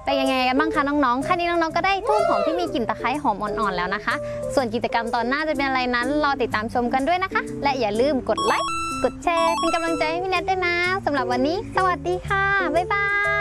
เป็นยังไงกันบ้างคะน้องๆแค่นี้น้องๆก็ได้ทูบหอมที่มีกลิ่นตะไคร้หอมอ่อนๆแล้วนะคะส่วนกิจกรรมตอนหน้าจะเป็นอะไรนั้นรอติดตามชมกันด้วยนะคะและอย่าลืมกดไลค์กดแชร์เป็นกำลังใจให้พี่แนทด้วยนะสำหรับวันนี้สวัสดีค่ะบ๊ายบาย